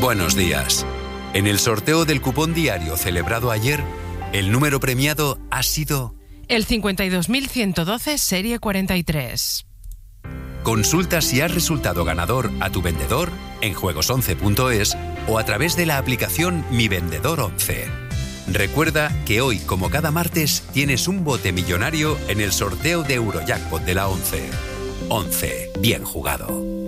Buenos días. En el sorteo del cupón diario celebrado ayer, el número premiado ha sido el 52.112 serie 43. Consulta si has resultado ganador a tu vendedor en juegos11.es o a través de la aplicación Mi Vendedor 11. Recuerda que hoy, como cada martes, tienes un bote millonario en el sorteo de Eurojackpot de la 11. 11. Bien jugado.